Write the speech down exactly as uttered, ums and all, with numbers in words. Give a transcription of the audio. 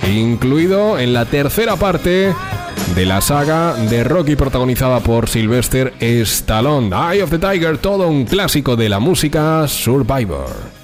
incluido en la tercera parte de la saga de Rocky protagonizada por Sylvester Stallone. Eye of the Tiger, todo un clásico de la música Survivor.